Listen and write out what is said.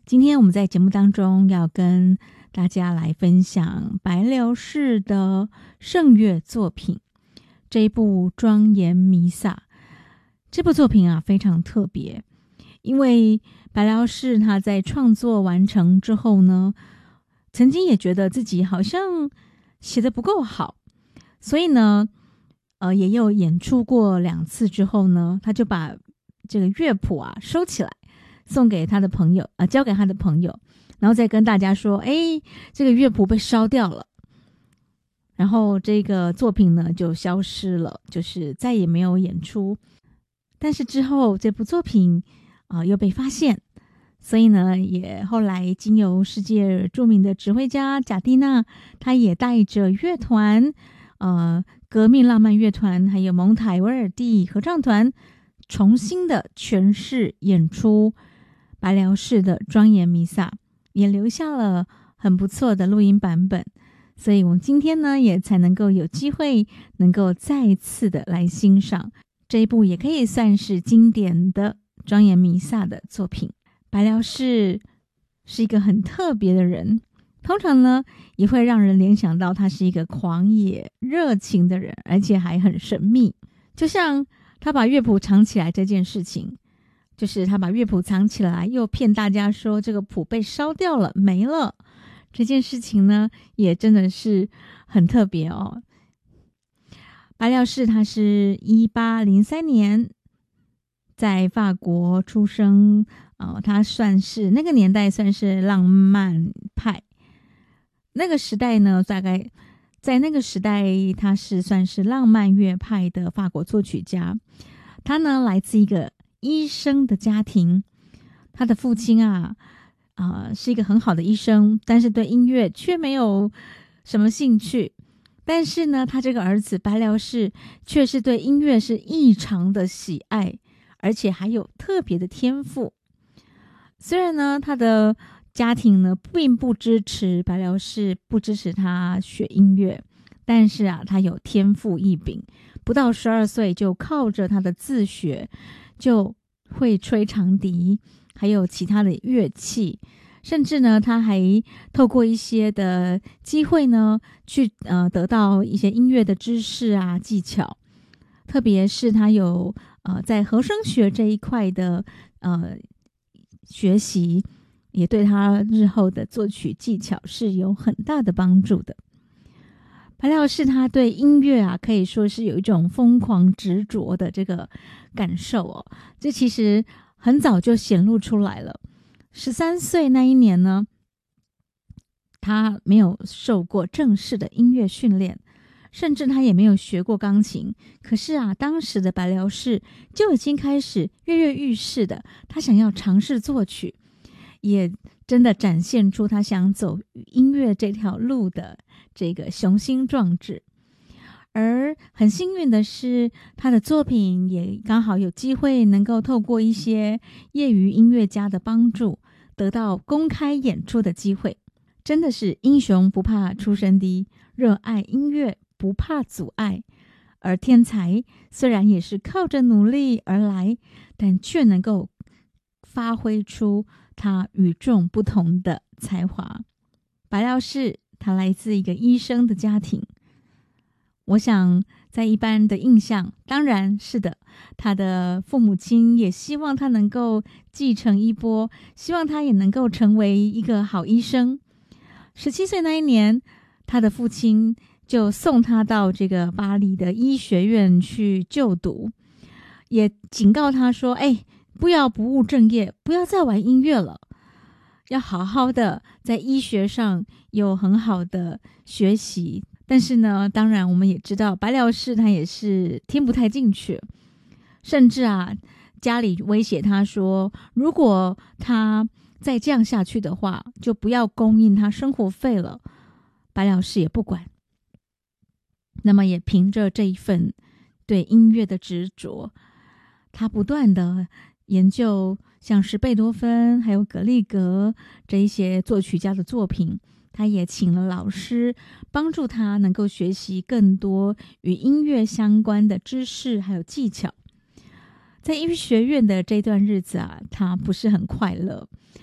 今天我们在节目当中要跟大家来分享白辽士的圣乐作品，这一部庄严弥撒。这部作品啊非常特别，因为白辽士他在创作完成之后呢，曾经也觉得自己好像写得不够好，所以呢也有演出过2次之后呢，他就把这个乐谱啊收起来，送给他的朋友交给他的朋友，然后再跟大家说，这个乐谱被烧掉了，然后这个作品呢就消失了，就是再也没有演出。但是之后这部作品又被发现，所以呢也后来经由世界著名的指挥家贾蒂娜，他也带着乐团革命浪漫乐团还有蒙台威尔第合唱团重新的诠释演出白辽士的庄严弥撒，也留下了很不错的录音版本，所以我们今天呢也才能够有机会能够再次的来欣赏这一部也可以算是经典的庄严弥撒的作品。白辽士是一个很特别的人，通常呢也会让人联想到他是一个狂野热情的人，而且还很神秘。就像他把乐谱藏起来这件事情，就是他把乐谱藏起来又骗大家说这个谱被烧掉了没了，这件事情呢也真的是很特别哦。白辽士他是1803年在法国出生，他算是那个年代算是浪漫派，那个时代呢大概在那个时代他是算是浪漫乐派的法国作曲家。他呢来自一个医生的家庭，他的父亲是一个很好的医生，但是对音乐却没有什么兴趣。但是呢他这个儿子白辽士却是对音乐是异常的喜爱，而且还有特别的天赋。虽然呢他的家庭呢并不支持白辽士，不支持他学音乐，但是他有天赋异禀，不到12岁就靠着他的自学就会吹长笛还有其他的乐器，甚至呢他还透过一些的机会呢去得到一些音乐的知识技巧，特别是他有在和声学这一块的学习，也对他日后的作曲技巧是有很大的帮助的。白辽士他对音乐可以说是有一种疯狂执着的这个感受这其实很早就显露出来了。13岁那一年呢，他没有受过正式的音乐训练，甚至他也没有学过钢琴，可是当时的白辽士就已经开始跃跃欲试的，他想要尝试作曲，也真的展现出他想走音乐这条路的这个雄心壮志。而很幸运的是，他的作品也刚好有机会能够透过一些业余音乐家的帮助，得到公开演出的机会。真的是英雄不怕出身低，热爱音乐不怕阻碍。而天才虽然也是靠着努力而来，但却能够发挥出他与众不同的才华。白辽士他来自一个医生的家庭，我想在一般的印象，当然是的，他的父母亲也希望他能够继承衣钵，希望他也能够成为一个好医生。17岁那一年，他的父亲就送他到这个巴黎的医学院去就读，也警告他说，不要不务正业，不要再玩音乐了，要好好的在医学上有很好的学习。但是呢，当然我们也知道白辽士他也是听不太进去，甚至家里威胁他说，如果他再这样下去的话，就不要供应他生活费了。白辽士也不管，那么也凭着这一份对音乐的执着，他不断的研究像是贝多芬还有格里格这一些作曲家的作品，他也请了老师帮助他能够学习更多与音乐相关的知识还有技巧。在医学院的这段日子他不是很快乐，